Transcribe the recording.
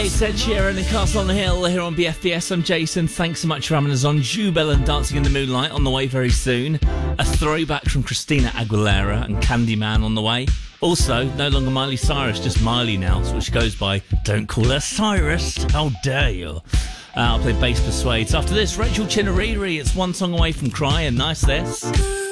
It's Ed Sheeran and Castle on the Hill here on BFBS. I'm Jason. Thanks so much for having us on. Jubel and Dancing in the Moonlight on the way very soon. A throwback from Christina Aguilera and Candyman on the way. Also, no longer Miley Cyrus, just Miley now, which goes by Don't Call Her Cyrus. How dare you? I'll play Bass Persuades. After this, Rachel Chinariri. It's one song away from Cry, and nice this.